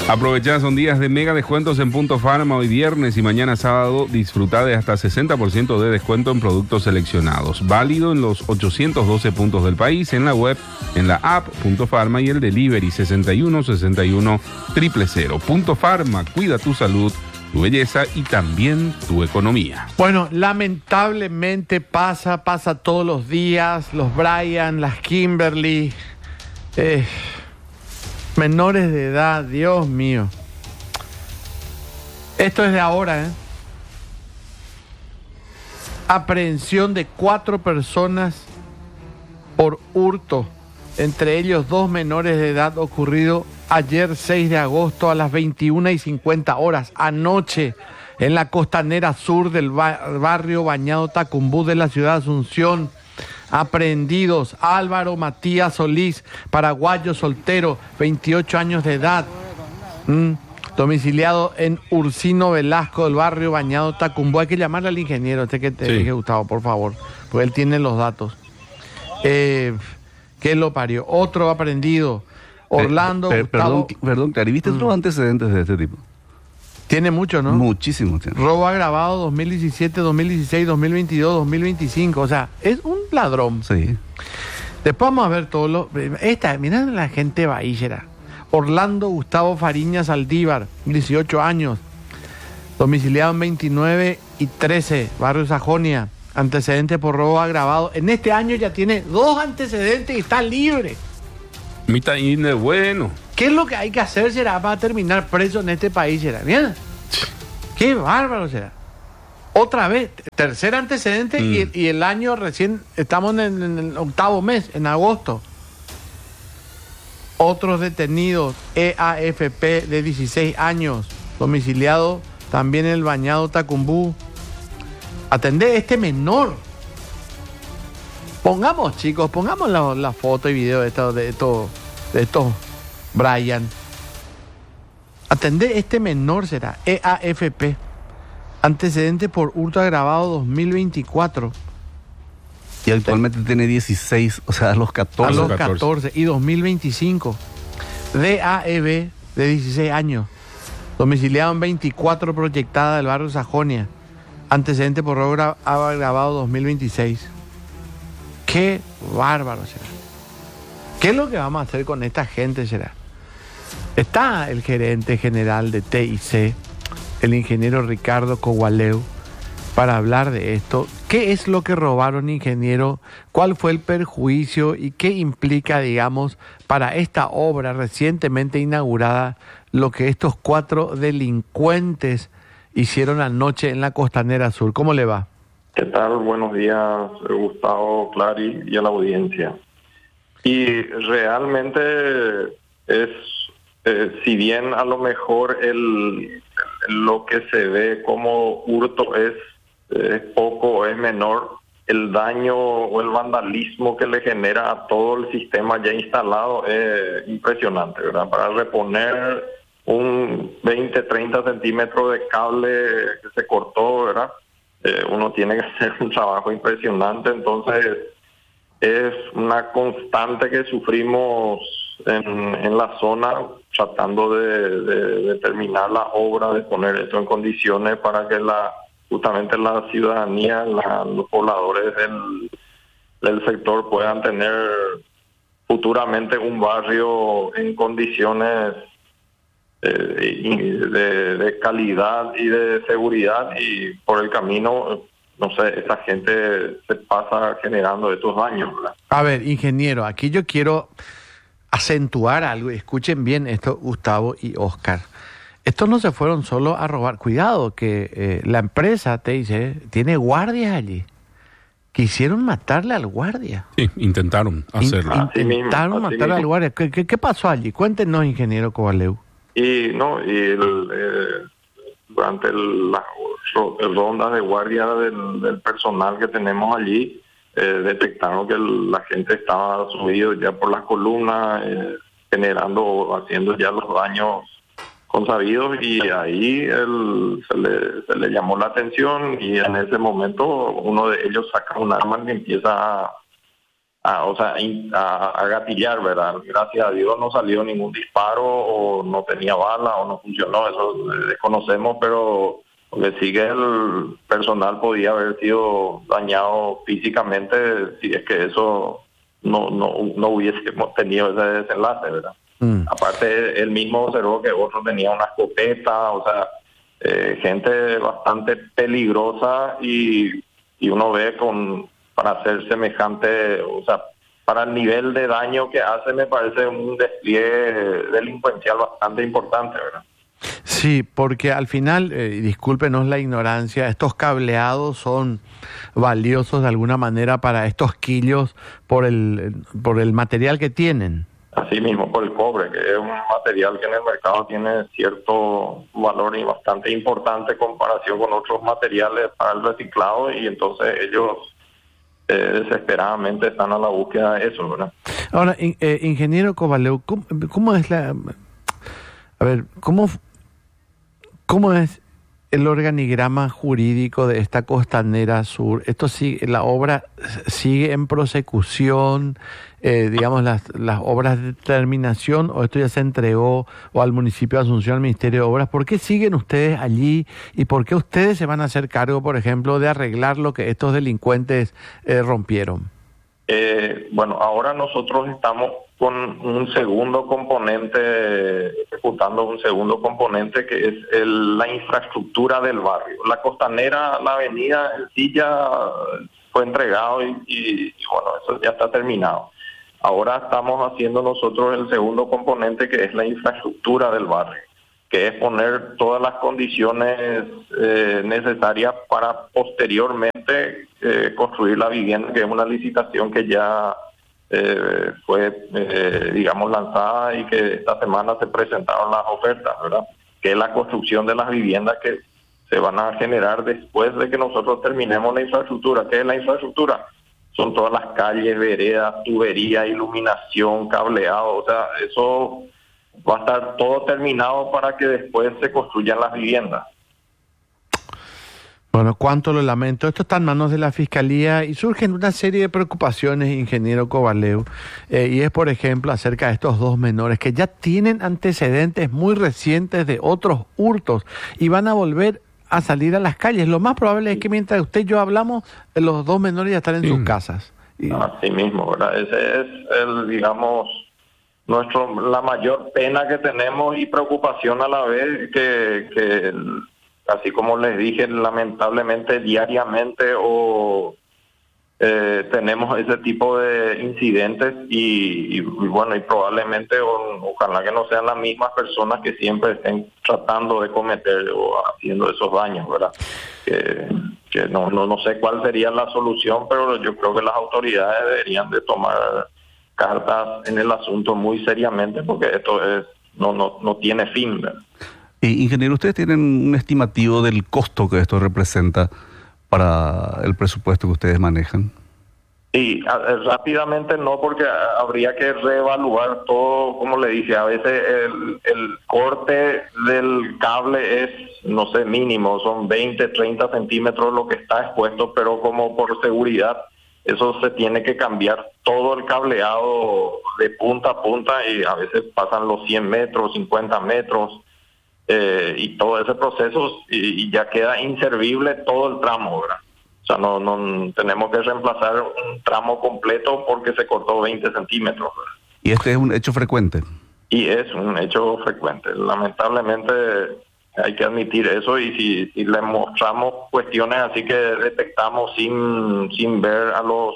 Aprovechá, son días de mega descuentos en Punto Pharma. Hoy viernes y mañana sábado disfruta de hasta 60% de descuento en productos seleccionados. Válido en los 812 puntos del país, en la web, en la app Punto Pharma y el delivery 61 61 000. Punto Pharma, cuida tu salud, tu belleza y también tu economía. Bueno, lamentablemente pasa todos los días. Los Brian, las Kimberly, menores de edad, Dios mío. Esto es de ahora, ¿eh? Aprehensión de 4 personas por hurto, entre ellos 2 menores de edad, ocurrido ayer 6 de agosto a las 21:50 anoche, en la costanera sur del barrio Bañado Tacumbú de la ciudad de Asunción. Aprehendidos: Álvaro Matías Solís, paraguayo, soltero, 28 años de edad, domiciliado en Ursino Velasco del barrio Bañado Tacumbú. Hay que llamarle al ingeniero, que te dije, Gustavo, por favor, porque él tiene los datos. ¿Qué lo parió? Otro aprehendido, Orlando Gustavo. Perdón, Clary, ¿viste otros antecedentes de este tipo? Tiene mucho, ¿no? Muchísimo tiene. Robo agravado 2017, 2016, 2022, 2025. O sea, es un ladrón. Sí. Después vamos a ver todo lo... Mirá la gente bahíllera. Orlando Gustavo Fariñas Aldívar, 18 años. Domiciliado en 29 y 13, barrio Sajonia. Antecedente por robo agravado. En este año ya tiene 2 antecedentes y está libre. Mita Ine, bueno. ¿Qué es lo que hay que hacer, será, para terminar preso en este país, será? Mira, qué bárbaro será. Otra vez, tercer antecedente y el año recién, estamos en el 8º mes, en agosto. Otros detenidos, EAFP de 16 años, domiciliado también en el Bañado Tacumbú. Atendé este menor. Pongamos, chicos, la foto y video de estos Brian. Atendé este menor, será EAFP. Antecedente por hurto agravado 2024. Y actualmente tiene 16, o sea, a los 14. A los 14. Y 2025. DAEB de 16 años. Domiciliado en 24 proyectada del barrio Sajonia. Antecedente por robo agravado 2026. Qué bárbaro será. ¿Qué es lo que vamos a hacer con esta gente, será? Está el gerente general de TIC, el ingeniero Ricardo Cogualeu, para hablar de esto. ¿Qué es lo que robaron, ingeniero? ¿Cuál fue el perjuicio? ¿Y qué implica, digamos, para esta obra recientemente inaugurada, lo que estos 4 delincuentes hicieron anoche en la Costanera Sur? ¿Cómo le va? ¿Qué tal? Buenos días, Gustavo, Clary y a la audiencia. Y realmente es, si bien a lo mejor lo que se ve como hurto es poco, es menor, el daño o el vandalismo que le genera a todo el sistema ya instalado es impresionante, ¿verdad? Para reponer un 20-30 centímetros de cable que se cortó, ¿verdad? Uno tiene que hacer un trabajo impresionante. Entonces es una constante que sufrimos en la zona, tratando de terminar la obra, de poner esto en condiciones para que justamente la ciudadanía, los pobladores del sector puedan tener futuramente un barrio en condiciones de calidad y de seguridad, y por el camino, no sé, esa gente se pasa generando estos daños, ¿verdad? A ver, ingeniero, aquí yo quiero acentuar algo. Escuchen bien esto, Gustavo y Oscar. Estos no se fueron solo a robar. Cuidado, que la empresa, te dice, tiene guardias allí. Quisieron matarle al guardia. Sí, intentaron hacerlo. Intentaron matarle al guardia. ¿Qué pasó allí? Cuéntenos, ingeniero Cobaleu. Durante las rondas de guardia del personal que tenemos allí, detectaron que la gente estaba subido ya por las columnas, haciendo ya los daños consabidos, y ahí se le llamó la atención, y en ese momento uno de ellos saca un arma y empieza a gatillar, ¿verdad? Gracias a Dios no salió ningún disparo o no tenía bala o no funcionó, eso desconocemos, pero lo que sigue el personal podía haber sido dañado físicamente si es que eso no hubiésemos tenido ese desenlace, ¿verdad? Aparte, él mismo observó que otro tenía una escopeta, o sea, gente bastante peligrosa y uno ve para hacer semejante, o sea, para el nivel de daño que hace, me parece un despliegue delincuencial bastante importante, ¿verdad? Sí, porque al final, discúlpenos la ignorancia, estos cableados son valiosos de alguna manera para estos quillos por el material que tienen. Así mismo, por el cobre, que es un material que en el mercado tiene cierto valor y bastante importante en comparación con otros materiales para el reciclado, y entonces ellos desesperadamente están a la búsqueda de eso, ¿verdad? Ahora, ingeniero Kovaleu, ¿cómo es cómo es el organigrama jurídico de esta Costanera Sur? Esto sigue, la obra sigue en prosecución, digamos, las obras de terminación, o esto ya se entregó o al municipio de Asunción, al Ministerio de Obras. ¿Por qué siguen ustedes allí y por qué ustedes se van a hacer cargo, por ejemplo, de arreglar lo que estos delincuentes rompieron? Bueno, ahora nosotros estamos con un segundo componente, ejecutando un segundo componente que es la infraestructura del barrio. La Costanera, la avenida en sí ya fue entregado y bueno, eso ya está terminado. Ahora estamos haciendo nosotros el segundo componente, que es la infraestructura del barrio, que es poner todas las condiciones necesarias para posteriormente construir la vivienda, que es una licitación que ya fue, digamos, lanzada, y que esta semana se presentaron las ofertas, ¿verdad? Que es la construcción de las viviendas que se van a generar después de que nosotros terminemos la infraestructura. ¿Qué es la infraestructura? Son todas las calles, veredas, tubería, iluminación, cableado, o sea, eso va a estar todo terminado para que después se construyan las viviendas. Bueno, cuánto lo lamento. Esto está en manos de la Fiscalía y surgen una serie de preocupaciones, ingeniero Kovaleu, y es, por ejemplo, acerca de estos dos menores que ya tienen antecedentes muy recientes de otros hurtos y van a volver a salir a las calles. Lo más probable es que mientras usted y yo hablamos, los dos menores ya están en sus casas. Así mismo, ¿verdad? Ese es digamos, la mayor pena que tenemos y preocupación a la vez, que así como les dije, lamentablemente diariamente tenemos ese tipo de incidentes y bueno, y probablemente ojalá que no sean las mismas personas que siempre estén tratando de cometer o haciendo esos daños, ¿verdad? Que no sé cuál sería la solución, pero yo creo que las autoridades deberían de tomar cartas en el asunto muy seriamente, porque esto no tiene fin, ¿verdad? Ingeniero, ¿ustedes tienen un estimativo del costo que esto representa para el presupuesto que ustedes manejan? Sí, rápidamente no, porque habría que reevaluar todo, como le dije, a veces el corte del cable es, no sé, mínimo, son 20, 30 centímetros lo que está expuesto, pero como por seguridad, eso se tiene que cambiar todo el cableado de punta a punta, y a veces pasan los 100 metros, 50 metros, y todo ese proceso, y ya queda inservible todo el tramo, ¿verdad? O sea, no tenemos que reemplazar un tramo completo porque se cortó 20 centímetros, ¿verdad? ¿Y este es un hecho frecuente? Y es un hecho frecuente. Lamentablemente hay que admitir eso, y si le mostramos cuestiones así que detectamos sin ver a los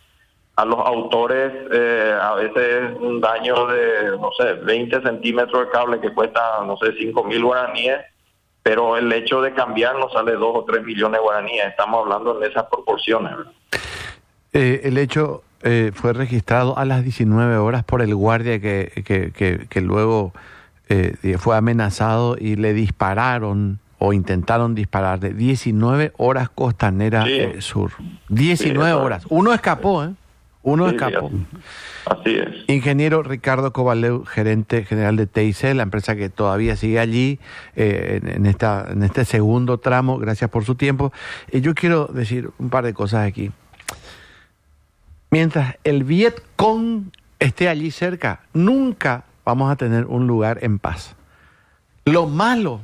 autores, a veces un daño de, no sé, 20 centímetros de cable que cuesta, no sé, 5.000 guaraníes, pero el hecho de cambiar nos sale 2 o 3 millones de guaraníes. Estamos hablando de esas proporciones, ¿verdad? El hecho fue registrado a las 19 horas por el guardia que luego fue amenazado y le dispararon o intentaron dispararle. 19 horas Costanera Sur. 19 horas. Uno escapó, ¿eh? Uno escapó. Así es. Ingeniero Ricardo Kovaleu, gerente general de TIC, la empresa que todavía sigue allí en este segundo tramo. Gracias por su tiempo. Yo quiero decir un par de cosas aquí. Mientras el Vietcong esté allí cerca, nunca vamos a tener un lugar en paz. Lo malo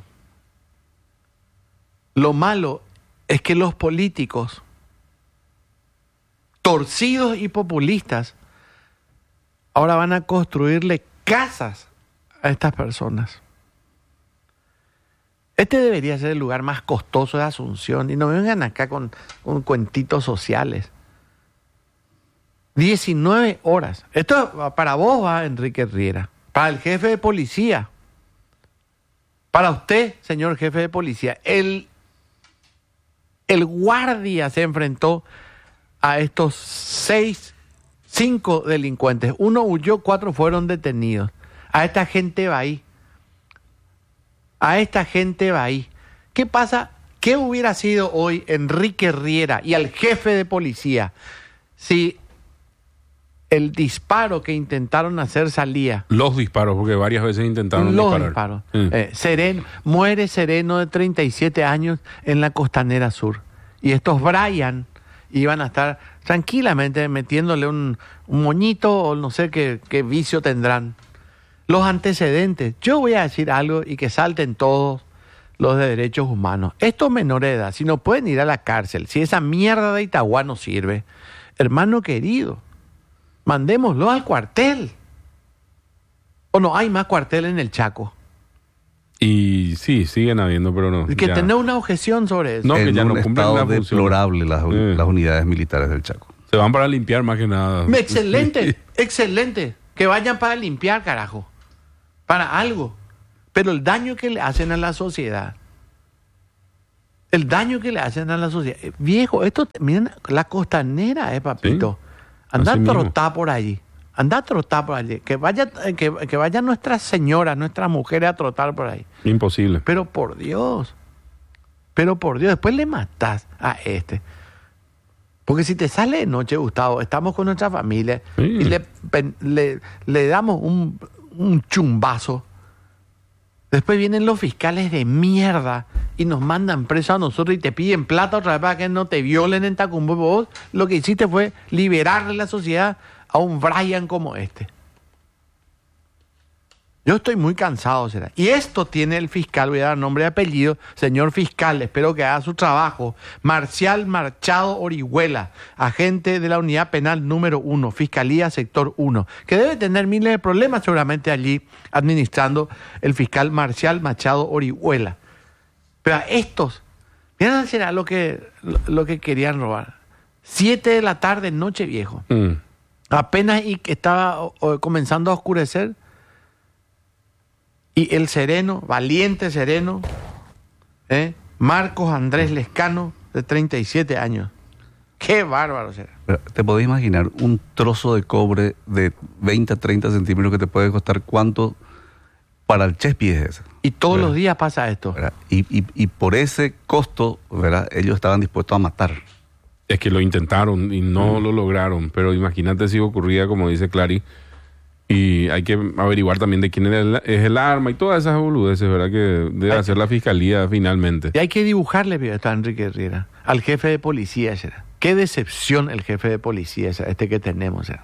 es que los políticos torcidos y populistas ahora van a construirle casas a estas personas. Este debería ser el lugar más costoso de Asunción y no vengan acá con cuentitos sociales. 19 horas. Esto para vos va, Enrique Riera, para el jefe de policía, para usted, señor jefe de policía. El guardia se enfrentó a estos 5 delincuentes. 1 huyó, 4 fueron detenidos. A esta gente va ahí. ¿Qué pasa? ¿Qué hubiera sido hoy Enrique Riera y al jefe de policía si el disparo que intentaron hacer salía? Los disparos, porque varias veces intentaron disparar. Muere Sereno de 37 años en la Costanera Sur. Y estos Brian iban a estar tranquilamente metiéndole un moñito o no sé qué vicio tendrán. Los antecedentes. Yo voy a decir algo y que salten todos los de derechos humanos. Estos menores de edad, si no pueden ir a la cárcel, si esa mierda de Itagua no sirve, hermano querido, mandémoslo al cuartel. ¿O no hay más cuartel en el Chaco? Y sí, siguen habiendo, pero no. Que tener una objeción sobre eso. No, que ya no cumplen estado la función. deplorable las unidades militares del Chaco. Se van para limpiar más que nada. Excelente, excelente. Que vayan para limpiar, carajo. Para algo. Pero el daño que le hacen a la sociedad. Viejo, esto, miren, la Costanera, papito. Sí, Anda a así mismo. trotar por allí. Que vaya nuestras señoras, nuestras mujeres a trotar por ahí. Imposible. Pero por Dios. Después le matás a este. Porque si te sale de noche, Gustavo, estamos con nuestra familia y le damos un chumbazo. Después vienen los fiscales de mierda y nos mandan preso a nosotros y te piden plata otra vez para que no te violen en Tacumbo. Vos lo que hiciste fue liberarle la sociedad a un Brian como este. Yo estoy muy cansado, será. Y esto tiene el fiscal, voy a dar nombre y apellido, señor fiscal, espero que haga su trabajo. Marcial Machado Orihuela, agente de la unidad penal número 1, Fiscalía Sector 1, que debe tener miles de problemas seguramente allí administrando el fiscal Marcial Machado Orihuela. Pero a estos, miren, será lo que querían robar. 7 de la tarde, noche, viejo. Apenas y que estaba comenzando a oscurecer. Y el Sereno, valiente Sereno, Marcos Andrés Lescano, de 37 años. ¡Qué bárbaro será! Pero, ¿te podés imaginar un trozo de cobre de 20 a 30 centímetros que te puede costar cuánto para el Chespi es ese? Y todos los días pasa esto. Y por ese costo, ¿verdad? Ellos estaban dispuestos a matar. Es que lo intentaron y no lo lograron. Pero imagínate si ocurría, como dice Clary. Y hay que averiguar también de quién es el arma y todas esas boludeces, ¿verdad? Que debe hacer la fiscalía finalmente. Y hay que dibujarle, pero está Enrique Riera, al jefe de policía, será. Qué decepción el jefe de policía, será, este que tenemos, será.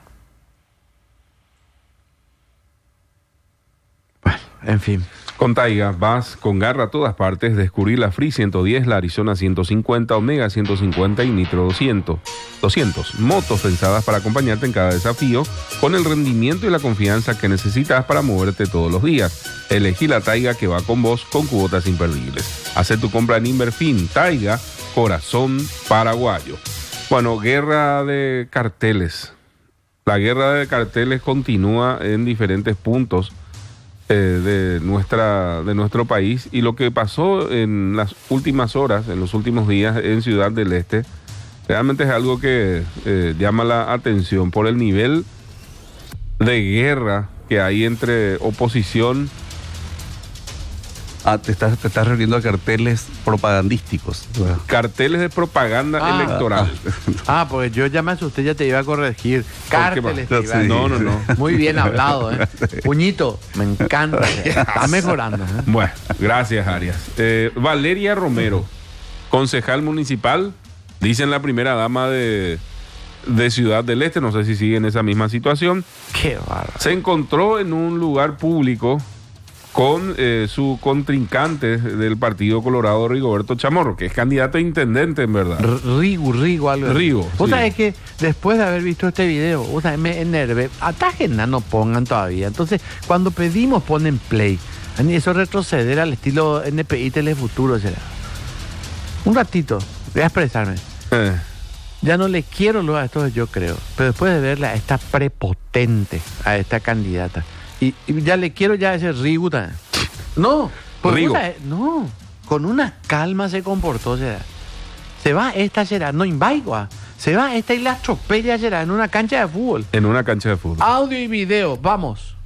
Bueno, en fin. Con Taiga vas con garra a todas partes, descubrir la Free 110, la Arizona 150, Omega 150 y Nitro 200. Motos pensadas para acompañarte en cada desafío con el rendimiento y la confianza que necesitas para moverte todos los días. Elegí la Taiga que va con vos con cuotas imperdibles. Haz tu compra en Inverfin. Taiga, corazón paraguayo. Bueno, guerra de carteles. La guerra de carteles continúa en diferentes puntos de nuestro país, y lo que pasó en las últimas horas, en los últimos días en Ciudad del Este, realmente es algo que llama la atención por el nivel de guerra que hay entre oposición. Te estás refiriendo a carteles propagandísticos. Carteles de propaganda electoral. Pues yo ya me asusté, ya te iba a corregir. Cárteles. No. Muy bien hablado, Puñito, me encanta. Está mejorando. Bueno, gracias, Arias. Valeria Romero, concejal municipal, dicen la primera dama de de Ciudad del Este, no sé si sigue en esa misma situación. Qué bárbaro. Se encontró en un lugar público con su contrincante del Partido Colorado, Rigoberto Chamorro, que es candidato a intendente, en verdad. Rigo, algo así. Rigo, Vos sí. sabés que después de haber visto este video, vos sabés, me enervé. Atájenla, no pongan todavía. Entonces, cuando pedimos, ponen play. Eso es retroceder al estilo NPI Telefuturo, será. Un ratito, voy a expresarme. Ya no le quiero lo a esto, yo creo. Pero después de verla, está prepotente a esta candidata. Y ya le quiero ya a ese Rigo también. No, porque Rigo. no, con una calma se comportó, será. Se va esta, será, no invaigua. Se va esta y la atropella, será, en una cancha de fútbol. En una cancha de fútbol. Audio y video, vamos.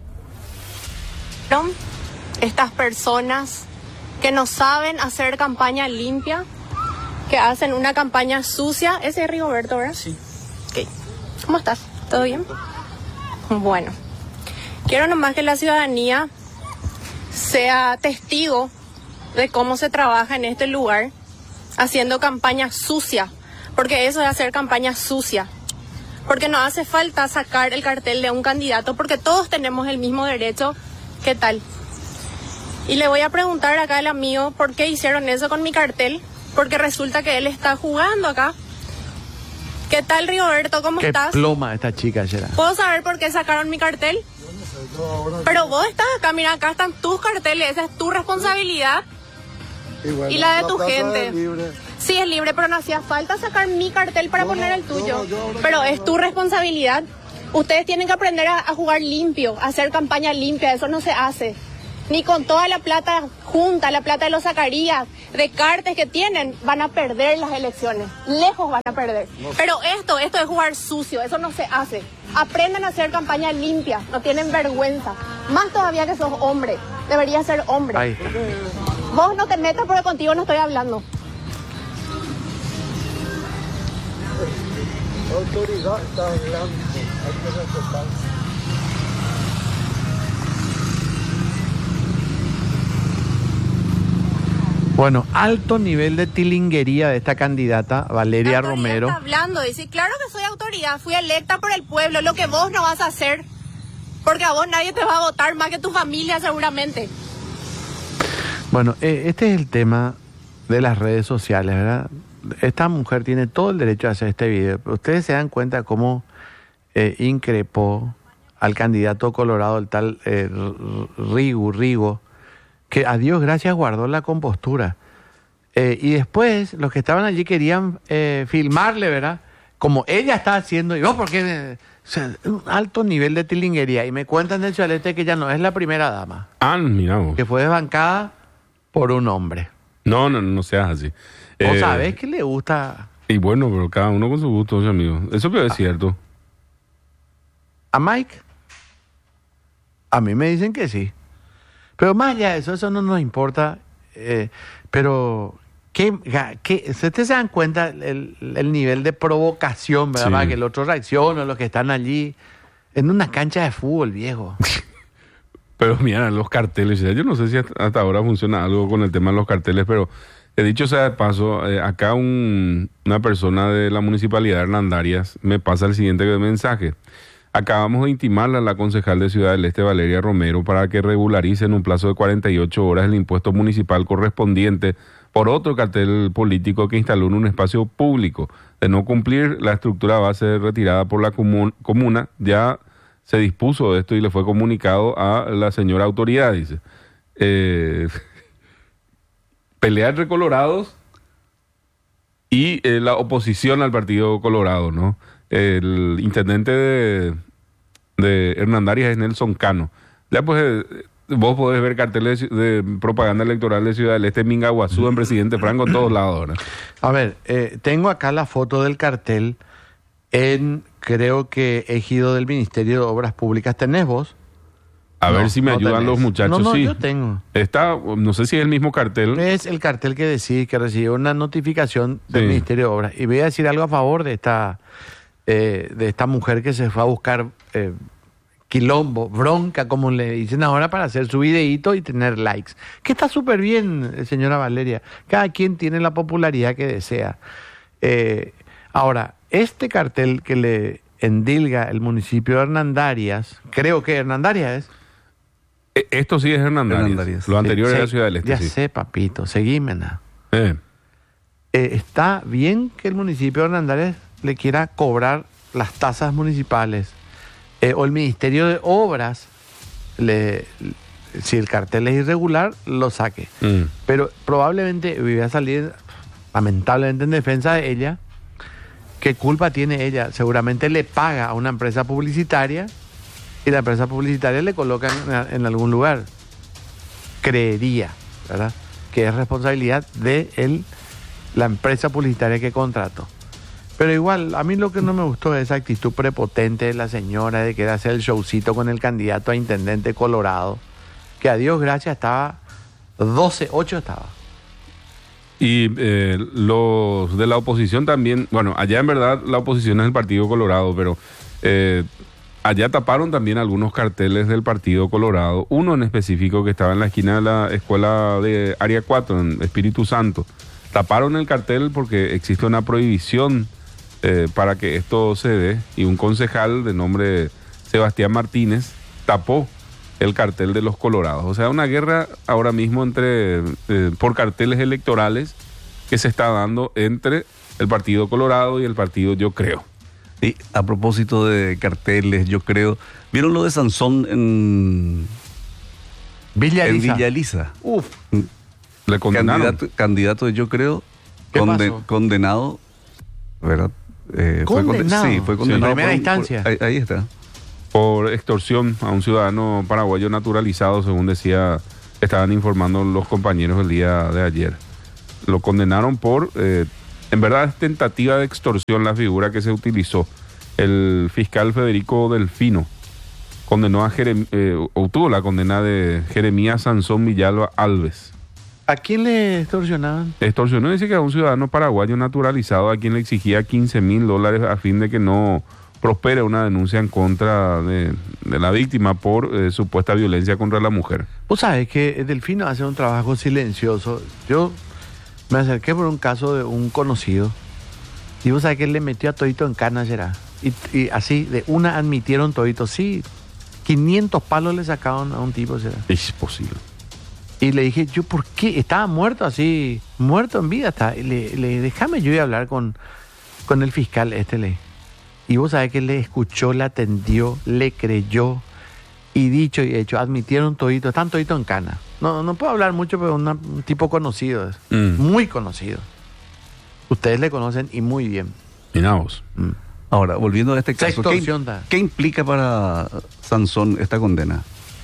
Estas personas que no saben hacer campaña limpia, que hacen una campaña sucia. Ese es Rigoberto, ¿verdad? Sí. Ok. ¿Cómo estás? ¿Todo bien? Bueno. Quiero nomás que la ciudadanía sea testigo de cómo se trabaja en este lugar haciendo campaña sucia, porque eso es hacer campaña sucia. Porque no hace falta sacar el cartel de un candidato, porque todos tenemos el mismo derecho. ¿Qué tal? Y le voy a preguntar acá al amigo por qué hicieron eso con mi cartel, porque resulta que él está jugando acá. ¿Qué tal, Rigoberto? ¿Cómo Qué estás? ploma esta chica, será. ¿Puedo saber por qué sacaron mi cartel? Pero vos estás acá, mira, acá están tus carteles, esa es tu responsabilidad y la de tu gente. Sí, es libre, pero no hacía falta sacar mi cartel para poner el tuyo. Pero es tu responsabilidad. Ustedes tienen que aprender a jugar limpio, a hacer campaña limpia, eso no se hace. Ni con toda la plata junta, la plata de los Zacarías, de Cartes que tienen, van a perder las elecciones. Lejos van a perder. Pero esto es jugar sucio, eso no se hace. Aprendan a hacer campaña limpia, no tienen vergüenza. Más todavía que sos hombre, deberías ser hombre. Ahí está. Vos no te metas porque contigo no estoy hablando. La autoridad está hablando, hay que respetar. Bueno, alto nivel de tilinguería de esta candidata, Valeria La autoridad Romero. está hablando, dice, claro que soy autoridad, fui electa por el pueblo, lo que vos no vas a hacer, porque a vos nadie te va a votar más que tu familia seguramente. Bueno, este es el tema de las redes sociales, ¿verdad? Esta mujer tiene todo el derecho a hacer este video. Ustedes se dan cuenta cómo increpó al candidato colorado, el tal Rigo, que a Dios gracias guardó la compostura. Y después los que estaban allí querían filmarle, ¿verdad? Como ella está haciendo, y vos, porque un alto nivel de tilinguería. Y me cuentan del Chalete que ya no es la primera dama, Mira vos. que fue desbancada por un hombre. No seas así. ¿Vos sabés que le gusta Y bueno, pero cada uno con su gusto, amigo. Eso es cierto. a Mike? A mí me dicen que sí. Pero más allá de eso no nos importa. Pero, ¿ustedes se dan cuenta el nivel de provocación, ¿verdad? Sí. Para que el otro reaccione, los que están allí, en una cancha de fútbol, viejo. Pero mira, los carteles, yo no sé si hasta ahora funciona algo con el tema de los carteles, pero he dicho sea de paso, acá una persona de la municipalidad de Hernandarias me pasa el siguiente mensaje. Acabamos de intimarle a la concejal de Ciudad del Este, Valeria Romero, para que regularice en un plazo de 48 horas el impuesto municipal correspondiente por otro cartel político que instaló en un espacio público. De no cumplir, la estructura va a ser retirada por la comuna. Ya se dispuso de esto y le fue comunicado a la señora autoridad, dice. Pelea entre colorados y la oposición al Partido Colorado, ¿no? El intendente de Hernandarias es Nelson Cano. Ya pues vos podés ver carteles de propaganda electoral de Ciudad del Este, Mingaguazú, en Presidente Franco, en todos lados ahora. A ver, tengo acá la foto del cartel en, creo que, ejido del Ministerio de Obras Públicas. ¿Tenés vos? A No, ver si me no ayudan tenés. los muchachos. No, sí. yo tengo. Está, no sé si es el mismo cartel. Es el cartel que decís que recibió una notificación del Sí. Ministerio de Obras. Y voy a decir algo a favor de esta mujer que se fue a buscar quilombo, bronca, como le dicen ahora, para hacer su videíto y tener likes. Que está súper bien, señora Valeria. Cada quien tiene la popularidad que desea. Ahora, este cartel que le endilga el municipio de Hernandarias, creo que Hernandarias es. Esto sí es Hernandarias. Lo anterior era Ciudad del Este. Ya sí. sé, papito, seguime. Eh. Está bien que el municipio de Hernandarias le quiera cobrar las tasas municipales o el Ministerio de Obras, si el cartel es irregular, lo saque. Pero probablemente voy a salir, lamentablemente, en defensa de ella. ¿Qué culpa tiene ella? Seguramente le paga a una empresa publicitaria y la empresa publicitaria le coloca en algún lugar. Creería, ¿verdad?, que es responsabilidad de la empresa publicitaria que contrató. Pero igual, a mí lo que no me gustó es esa actitud prepotente de la señora de querer hacer el showcito con el candidato a intendente Colorado, que a Dios gracias estaba 12-8 estaba. Y los de la oposición también, bueno, allá en verdad la oposición es el Partido Colorado, pero allá taparon también algunos carteles del Partido Colorado, uno en específico que estaba en la esquina de la escuela de Área 4, en Espíritu Santo. Taparon el cartel porque existe una prohibición para que esto se dé, y un concejal de nombre Sebastián Martínez tapó el cartel de los Colorados. O sea, una guerra ahora mismo por carteles electorales que se está dando entre el Partido Colorado y el partido Yo Creo. Y a propósito de carteles, Yo Creo, ¿vieron lo de Sansón en Villa Elisa? Uf. Le condenaron. Candidato de Yo Creo, ¿Qué pasó? condenado, ¿verdad? ¿Condenado? Sí, fue condenado. En primera instancia. Ahí está. Por extorsión a un ciudadano paraguayo naturalizado, según estaban informando los compañeros el día de ayer. Lo condenaron por, en verdad es tentativa de extorsión la figura que se utilizó. El fiscal Federico Delfino condenó obtuvo la condena de Jeremías Sansón Villalba Alves. ¿A quién le extorsionaban? Extorsionó, dice que a un ciudadano paraguayo naturalizado a quien le exigía $15,000 a fin de que no prospere una denuncia en contra de la víctima por supuesta violencia contra la mujer. Vos sabés que Delfino hace un trabajo silencioso. Yo me acerqué por un caso de un conocido y vos sabés que él le metió a todito en cana, será. Y así, de una admitieron todito. Sí, 500 palos le sacaron a un tipo, será. Es posible. Y le dije, yo, ¿por qué? Estaba muerto así, muerto en vida. Déjame yo ir a hablar con el fiscal Y vos sabés que le escuchó, le atendió, le creyó. Y dicho y hecho, admitieron todito, están todito en cana. No puedo hablar mucho, pero un tipo conocido, muy conocido. Ustedes le conocen y muy bien. Mirá vos. Ahora, volviendo a este caso, extorsión, ¿qué implica para Sansón esta condena?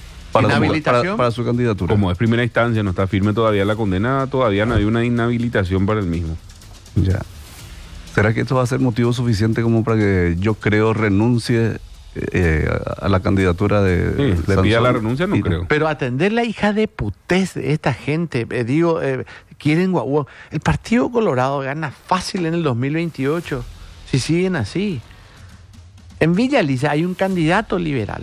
Para su candidatura. Como es primera instancia, no está firme todavía la condena, todavía no hay una inhabilitación para el mismo. Ya. ¿Será que esto va a ser motivo suficiente como para que Yo Creo renuncie a la candidatura de le pida la renuncia? No creo. Pero atender la hija de putés de esta gente, quieren guau. El Partido Colorado gana fácil en el 2028, si siguen así. En Villa Elisa hay un candidato liberal.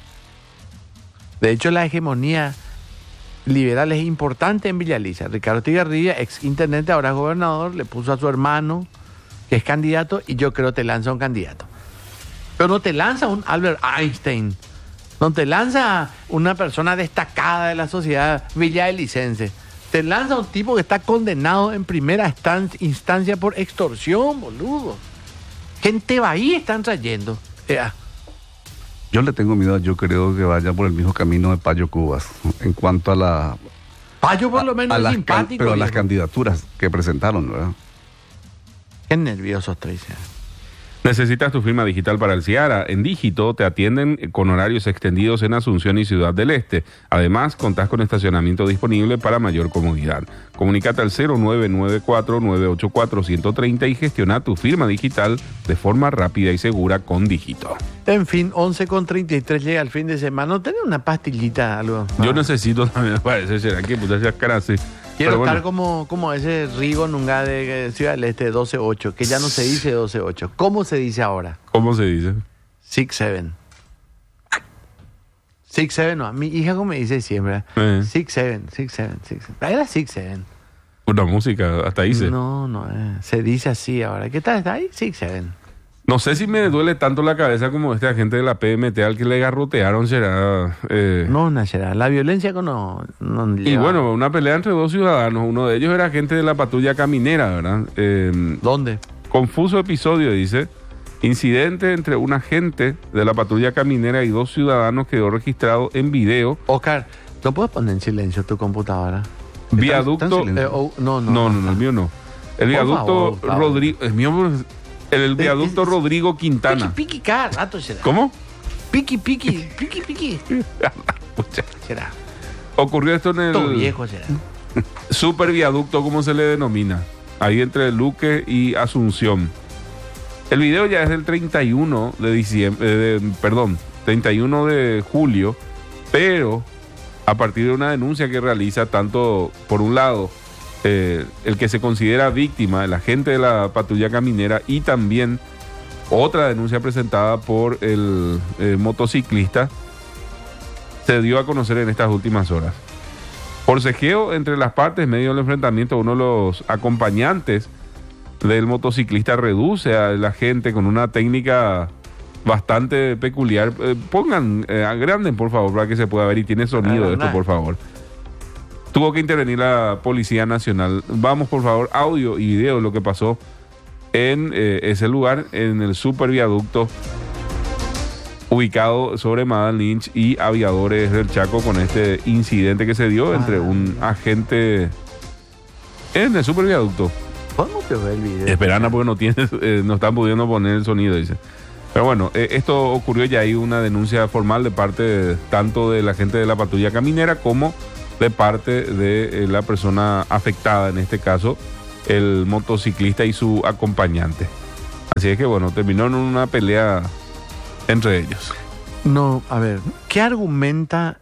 De hecho, la hegemonía liberal es importante en Villa Elisa. Ricardo Tigarribia, ex intendente, ahora gobernador, le puso a su hermano, que es candidato, y Yo Creo te lanza un candidato. Pero no te lanza un Albert Einstein, no te lanza una persona destacada de la sociedad villaelicense. Te lanza un tipo que está condenado en primera instancia por extorsión, boludo. Gente va ahí, están trayendo. Yo le tengo miedo, Yo Creo que vaya por el mismo camino de Payo Cubas, en cuanto a la... Payo por lo menos es simpático. Pero a las candidaturas que presentaron, ¿verdad? Qué nerviosos estoy. ¿Necesitas tu firma digital para el Ciara? En Dígito te atienden con horarios extendidos en Asunción y Ciudad del Este. Además, contás con estacionamiento disponible para mayor comodidad. Comunícate al 0994-984-130 y gestiona tu firma digital de forma rápida y segura con Dígito. En fin, 11:33 llega el fin de semana. ¿No tenés una pastillita, algo? Yo necesito también, parece, será que puta esas caras así. Quiero estar como ese Rigo Nunga de Ciudad del Este 12-8, que ya no se dice 12-8. ¿Cómo se dice ahora? ¿Cómo se dice? 6-7. 6-7, no. A mi hija como me dice siempre. 6-7, 6-7, 6-7. Era 6-7. Una música, hasta dice. No, se dice así ahora. ¿Qué tal? ¿Está ahí? 6-7. No sé si me duele tanto la cabeza como este agente de la PMT al que le garrotearon, será... No será. La violencia que no Y lleva. bueno, una pelea entre dos ciudadanos. Uno de ellos era agente de la patrulla caminera, ¿verdad? ¿Dónde? Confuso episodio, dice. Incidente entre un agente de la patrulla caminera y dos ciudadanos quedó registrado en video. Oscar, ¿no puedes poner en silencio tu computadora? Viaducto... está en silencio. No, el mío no. El viaducto favor, Rodrigo... El mío... El viaducto Rodrigo Quintana. Piqui, cada rato será. ¿Cómo? Piqui. Pucha. Será. Ocurrió esto en Todo el viejo será. super viaducto, como se le denomina, ahí entre Luque y Asunción. El video ya es del 31 de diciembre, 31 de julio, pero a partir de una denuncia que realiza tanto, por un lado, el que se considera víctima, el agente de la patrulla caminera, y también otra denuncia presentada por el motociclista, se dio a conocer en estas últimas horas. Forcejeo entre las partes, medio del enfrentamiento, uno de los acompañantes del motociclista reduce al agente con una técnica bastante peculiar. Pongan, agranden por favor para que se pueda ver, y tiene sonido esto, por favor. Tuvo que intervenir la Policía Nacional. Vamos, por favor, audio y video de lo que pasó en ese lugar, en el superviaducto ubicado sobre Madal Lynch y Aviadores del Chaco, con este incidente que se dio entre un agente en el superviaducto. ¿Podemos ver el video? Esperana porque no están pudiendo poner el sonido, dice. Pero bueno, esto ocurrió, ya hay una denuncia formal de parte tanto de la gente de la patrulla caminera como de parte de la persona afectada, en este caso el motociclista y su acompañante. Así es que bueno, terminó en una pelea entre ellos. No, a ver, ¿qué argumentan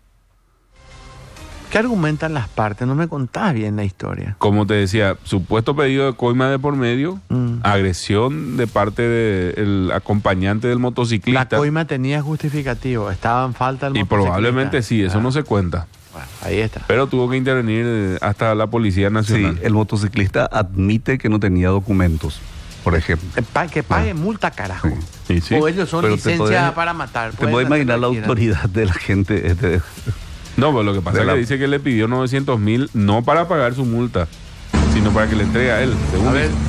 las partes? No me contás bien la historia. Como te decía, supuesto pedido de coima de por medio, agresión de parte del acompañante del La motociclista. coima tenía justificativo, estaba en falta el Y motociclista. probablemente sí, eso no se cuenta. Bueno, ahí está. Pero tuvo que intervenir hasta la Policía Sí, Nacional. el motociclista admite que no tenía documentos, por ejemplo. Que pague multa, carajo. Sí, sí. O ellos son Pero te licencia podés- para matar. ¿Te pueden puedes hacer imaginar lo la que quieran. autoridad de la gente? No, pero lo que pasa De es la- que dice que le pidió 900.000 no para pagar su multa, sino para que le entregue a él. Según A ver. dice.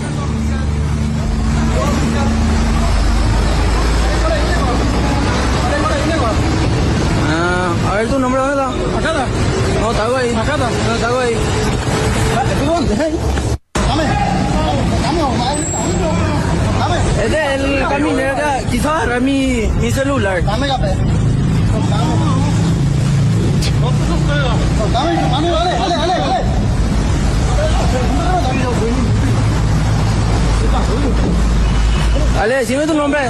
A ver tu nombre, ¿dónde está? Acá está. No, está ahí. Acá está. No, está ahí. Este es el caminero que quiso agarrar mi celular. Dame café. Dale, decime tu nombre.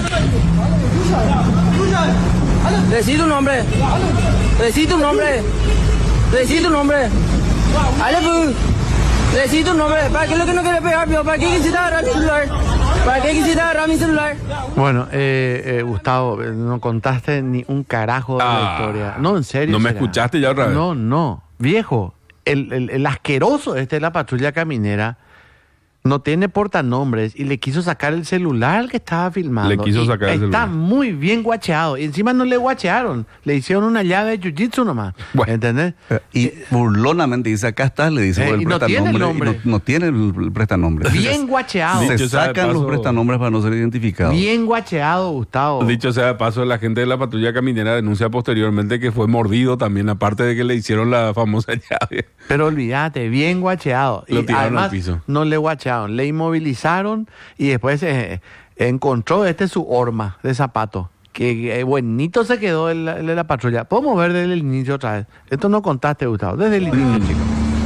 Decí tu nombre. Decí tu nombre. Decí tu nombre. Dale, pues. Decí tu nombre. ¿Para qué es lo que no quiere pegar, pío? ¿Para qué quisiste agarrar mi celular? ¿Para qué quisiste agarrar mi celular? Bueno, Gustavo, no contaste ni un carajo de la historia. No, en serio. ¿No me será. escuchaste ya otra vez? No. Viejo, el asqueroso de la patrulla caminera no tiene portanombres y le quiso sacar el celular al que estaba filmando. Le quiso Y sacar el está celular. muy bien guacheado. Y encima no le guachearon. Le hicieron una llave de jiu-jitsu nomás. Bueno. ¿Entendés? Y burlonamente dice, acá está, le dice por el y no tiene el prestanombre. nombre. Y no tiene el prestanombre. Bien guacheado. Sí. Se Dicho sea de sacan los paso- prestanombres para no ser identificados. Bien guacheado, Gustavo. Dicho sea de paso, la gente de la patrulla caminera denuncia posteriormente que fue mordido también, aparte de que le hicieron la famosa llave. Pero olvídate, bien guacheado. Lo Y tiraron además, al piso. no le guachearon, le inmovilizaron y después encontró su horma de zapato. Que buenito se quedó el de la patrulla. Podemos ver desde el inicio otra vez. Esto no contaste, Gustavo. Desde el inicio, chicos.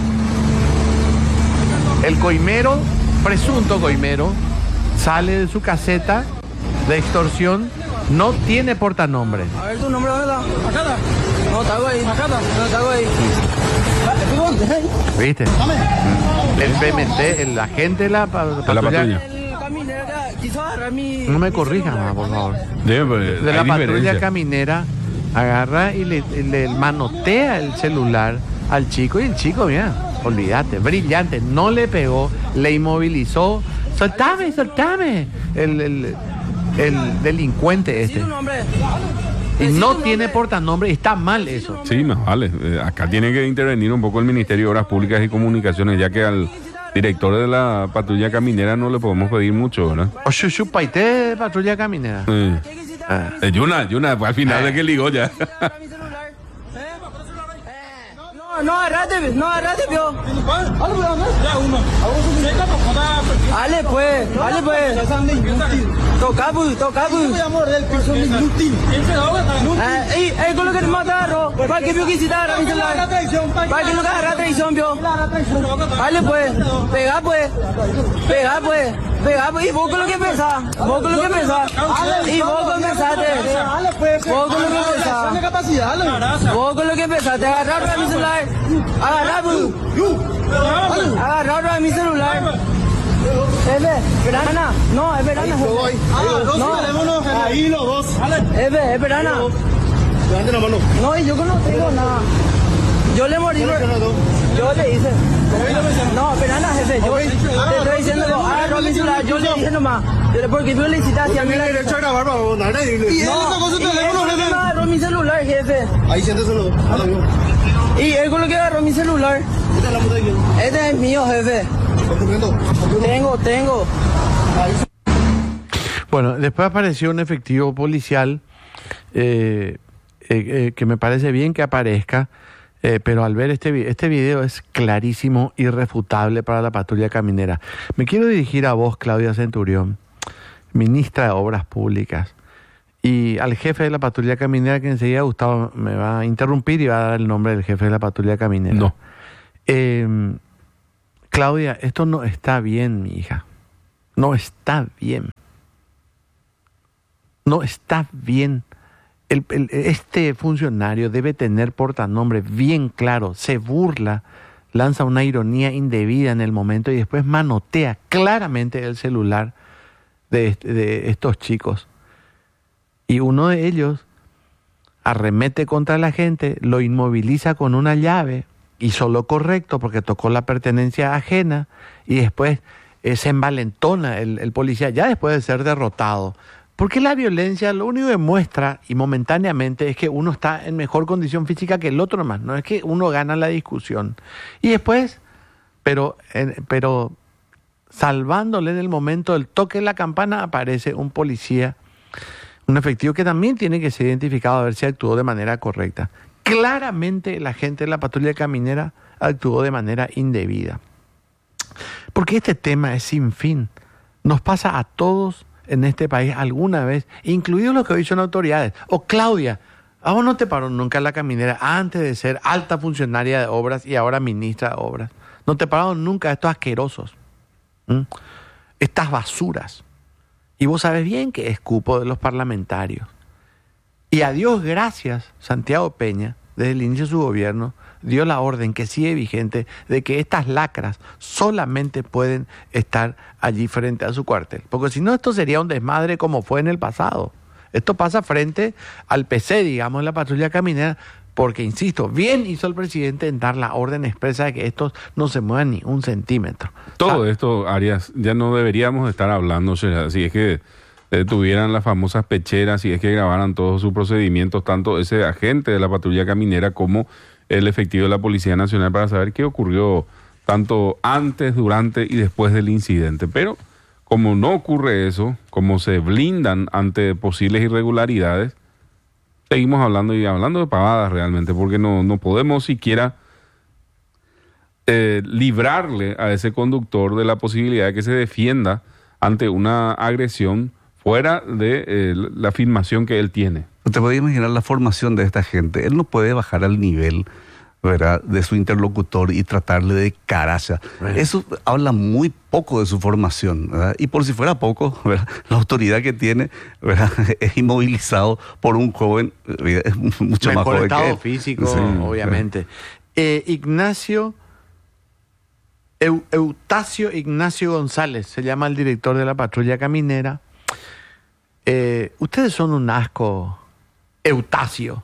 El coimero, presunto coimero, sale de su caseta de extorsión. No tiene portanombre. A ver tu nombre, ¿dónde está? Acá está. No, está ahí. Acá está. No, está ahí. ¿Viste? El PMT, el agente de la patrulla. patrulla. El caminero que quiso agarrar mi... No me mi corrijas celular. más, por favor. Debe, pues, De hay la patrulla diferencia. caminera agarra y le manotea el celular al chico, y el chico, mira, olvídate, brillante, no le pegó, le inmovilizó, soltame. El delincuente este. Decí tu nombre. Y Decí no tu tiene nombre. portanombre, y está mal eso. Sí, más vale. Acá tiene que intervenir un poco el Ministerio de Obras Públicas y Comunicaciones, ya que al director de la patrulla caminera no le podemos pedir mucho, ¿verdad? O chupaité de patrulla caminera. Yuna, al final de que ligó ya. No agarrate, pio. Dale pues. Toca pues. Con lo que te agarro. ¿Para qué pio quisiste agarrar mi celular? ¿Para qué lo que agarrar traición, pio? Dale pues. Pega pues. ¿Y vos con lo que pensás? ¿Y vos con lo que pensaste? Vos con lo que pensaste, agarrar mi celular. Agarrar mi celular. Es verana. No, es verana. Ahí los dos. Es verana. Levante la mano. No, y yo no tengo nada. Yo le morí. Yo le hice. No, verana, jefe. Yo te estoy diciendo, agarró mi celular. Yo le dije nomás. Porque tú le hiciste hacia mí. Tiene derecho a grabar para vos, nada. Y él sacó su teléfono, jefe. Agarró mi celular, jefe. Ahí siénteselo. Y él con lo que agarró mi celular. ¿Esta es la puta de quién? Este es mío, jefe. ¿Estás cumpliendo? Tengo. Bueno, después apareció un efectivo policial que me parece bien que aparezca, pero al ver este video es clarísimo, irrefutable para la patrulla caminera. Me quiero dirigir a vos, Claudia Centurión, ministra de Obras Públicas, y al jefe de la patrulla caminera, que enseguida Gustavo me va a interrumpir y va a dar el nombre del jefe de la patrulla caminera. No. Claudia, esto no está bien, mi hija. No está bien. No está bien. Este funcionario debe tener portanombre bien claro. Se burla, lanza una ironía indebida en el momento y después manotea claramente el celular de estos chicos. Y uno de ellos arremete contra la gente, lo inmoviliza con una llave, hizo lo correcto porque tocó la pertenencia ajena, y después se envalentona el policía ya después de ser derrotado. Porque la violencia lo único que muestra, y momentáneamente, es que uno está en mejor condición física que el otro nomás, no es que uno gana la discusión. Y después, pero salvándole en el momento del toque de la campana, aparece un policía, un efectivo que también tiene que ser identificado a ver si actuó de manera correcta. Claramente la gente de la patrulla caminera actuó de manera indebida. Porque este tema es sin fin. Nos pasa a todos en este país alguna vez, incluidos los que hoy son autoridades. O Claudia, ¿a vos no te paró nunca la caminera antes de ser alta funcionaria de obras y ahora ministra de obras? ¿No te pararon nunca estos asquerosos? Estas basuras. Y vos sabés bien que es cupo de los parlamentarios. Y a Dios gracias, Santiago Peña, desde el inicio de su gobierno, dio la orden que sigue vigente de que estas lacras solamente pueden estar allí frente a su cuartel. Porque si no, esto sería un desmadre como fue en el pasado. Esto pasa frente al PC, digamos, en la patrulla caminera, porque, insisto, bien hizo el presidente en dar la orden expresa de que estos no se muevan ni un centímetro. Todo esto, Arias, ya no deberíamos estar hablando, si es que tuvieran las famosas pecheras, si es que grabaran todos sus procedimientos, tanto ese agente de la patrulla caminera como el efectivo de la Policía Nacional, para saber qué ocurrió tanto antes, durante y después del incidente. Pero como no ocurre eso, como se blindan ante posibles irregularidades, seguimos hablando de pavadas realmente, porque no podemos siquiera librarle a ese conductor de la posibilidad de que se defienda ante una agresión fuera de la filmación que él tiene. Te puedes imaginar la formación de esta gente. Él no puede bajar al nivel, ¿verdad?, de su interlocutor y tratarle de caraza. Eso habla muy poco de su formación, ¿verdad? Y por si fuera poco, ¿verdad?, la autoridad que tiene, ¿verdad?, es inmovilizado por un joven, es mucho más joven estado que él. físico, Sí, obviamente. Eutacio Ignacio González, se llama el director de la patrulla caminera. Ustedes son un asco, Eutacio.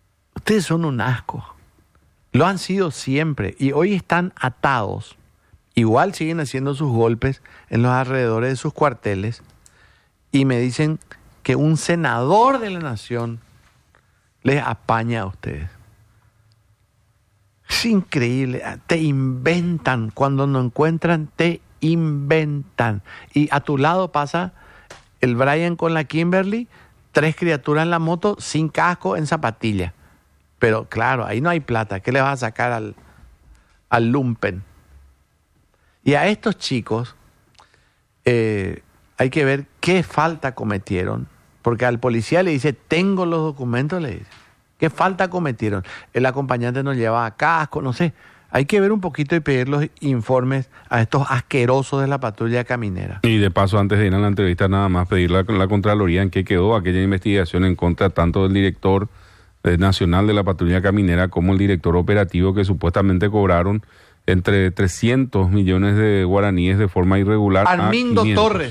Ustedes son un asco. Lo han sido siempre y hoy están atados igual siguen haciendo sus golpes en los alrededores de sus cuarteles y me dicen que un senador de la nación les apaña a ustedes. Es increíble, te inventan, cuando no encuentran, te inventan. Y a tu lado pasa el Brian con la Kimberly, 3 criaturas en la moto, sin casco, en zapatilla. Pero claro, ahí no hay plata, ¿qué le vas a sacar al lumpen? Y a estos chicos hay que ver qué falta cometieron, porque al policía le dice, tengo los documentos, le dice. ¿Qué falta cometieron? El acompañante no llevaba casco, no sé. Hay que ver un poquito y pedir los informes a estos asquerosos de la patrulla caminera. Y de paso, antes de ir a la entrevista, nada más pedir la Contraloría en qué quedó aquella investigación en contra tanto del director nacional de la patrulla caminera como el director operativo, que supuestamente cobraron entre 300 millones de guaraníes de forma irregular. Armindo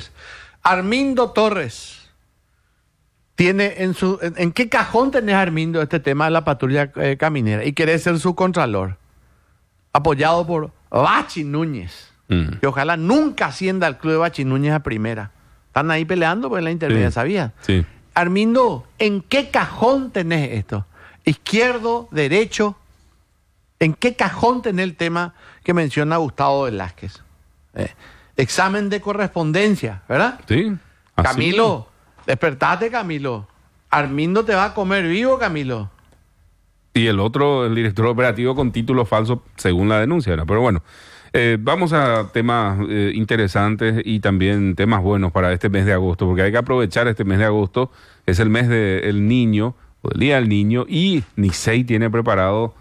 Torres. Tiene ¿en qué cajón tenés, Armindo, este tema de la patrulla caminera? Y querés ser su contralor, apoyado por Bachi Núñez, que ojalá nunca ascienda al club de Bachi Núñez a primera. Están ahí peleando por la intermedia, sí, ¿sabías? Sí. Armindo, ¿en qué cajón tenés esto? Izquierdo, derecho, ¿en qué cajón tenés el tema que menciona Gustavo Velázquez? Examen de correspondencia, ¿verdad? Sí. Camilo, despertate, Camilo. Armindo te va a comer vivo, Camilo. Y el otro, el director operativo con título falso, según la denuncia, ¿no? Pero bueno, vamos a temas interesantes y también temas buenos para este mes de agosto, porque hay que aprovechar este mes de agosto. Es el mes del niño, o el Día del Niño, y Nicey tiene preparado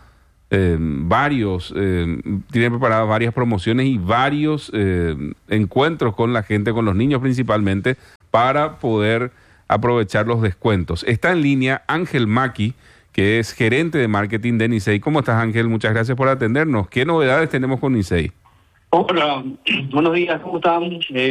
varias promociones y varios encuentros con la gente, con los niños principalmente, para poder aprovechar los descuentos. Está en línea Ángel Maki, que es gerente de marketing de Nicey. ¿Cómo estás, Ángel? Muchas gracias por atendernos. ¿Qué novedades tenemos con Nicey? Hola, buenos días, ¿cómo están?